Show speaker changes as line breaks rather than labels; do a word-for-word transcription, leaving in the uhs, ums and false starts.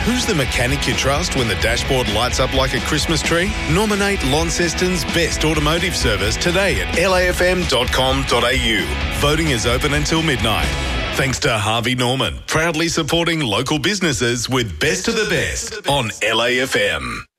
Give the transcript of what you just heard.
Who's the mechanic you trust when the dashboard lights up like a Christmas tree? Nominate Launceston's best automotive service today at L A F M dot com dot A U. Voting is open until midnight. Thanks to Harvey Norman, proudly supporting local businesses with Best of the Best on L A F M.